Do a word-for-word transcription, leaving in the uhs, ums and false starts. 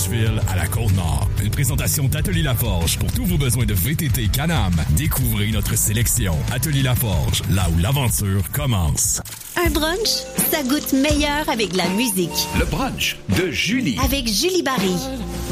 Saint-Eustache-Ville à la Côte-Nord. Une présentation d'Atelier Laforge pour tous vos besoins de V T T Can-Am. Découvrez notre sélection. Atelier Laforge, là où l'aventure commence. Un brunch, ça goûte meilleur avec de la musique. Le brunch de Julie. Avec Julie Barry.